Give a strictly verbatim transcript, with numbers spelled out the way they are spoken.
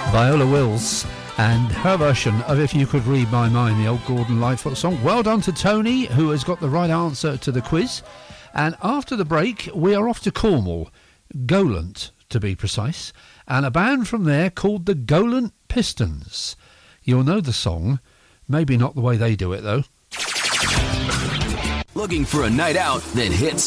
Viola Wills and her version of If You Could Read My Mind, the old Gordon Lightfoot song. Well done to Tony, who has got the right answer to the quiz. And after the break, we are off to Cornwall, Golant to be precise, and a band from there called the Golant Pistons. You'll know the song, maybe not the way they do it though. Looking for a night out that hits